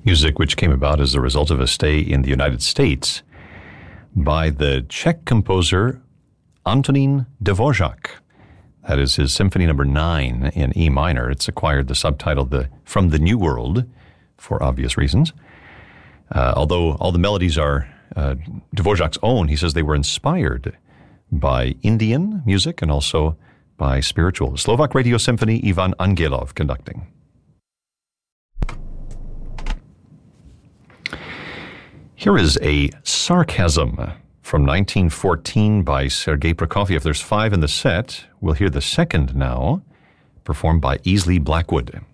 Music which came about as a result of a stay in the United States by the Czech composer Antonín Dvořák. That is his Symphony No. 9 in E minor. It's acquired the subtitle From the New World for obvious reasons. Although all the melodies are Dvořák's own, he says they were inspired by Indian music and also by spiritual. Slovak Radio Symphony, Ivan Angelov conducting. Here is a sarcasm from 1914 by Sergei Prokofiev. There's 5 in the set. We'll hear the second now, performed by Easley Blackwood.